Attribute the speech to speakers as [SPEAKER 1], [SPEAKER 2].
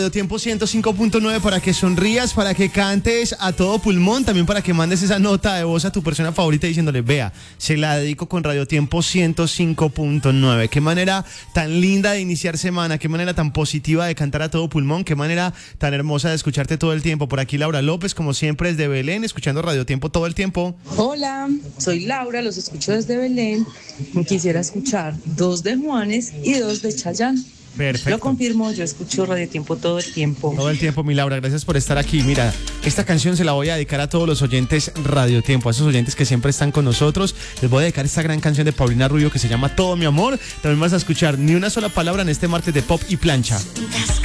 [SPEAKER 1] Tiempo 105.9 para que sonrías, para que cantes a todo pulmón, también para que mandes esa nota de voz a tu persona favorita diciéndole, vea, se la dedico con Radio Tiempo 105.9. Qué manera tan linda de iniciar semana, qué manera tan positiva de cantar a todo pulmón, qué manera tan hermosa de escucharte todo el tiempo. Por aquí Laura López, como siempre desde Belén, escuchando Radio Tiempo todo el tiempo.
[SPEAKER 2] Hola, soy Laura, los escucho desde Belén. Quisiera escuchar 2 de Juanes y 2 de Chayanne.
[SPEAKER 1] Perfecto.
[SPEAKER 2] Lo confirmo, yo escucho Radio Tiempo todo el tiempo.
[SPEAKER 1] Todo el tiempo, mi Laura, gracias por estar aquí. Mira, esta canción se la voy a dedicar a todos los oyentes Radio Tiempo, a esos oyentes que siempre están con nosotros. Les voy a dedicar esta gran canción de Paulina Rubio que se llama Todo mi amor. También vas a escuchar Ni una sola palabra en este martes de Pop y Plancha.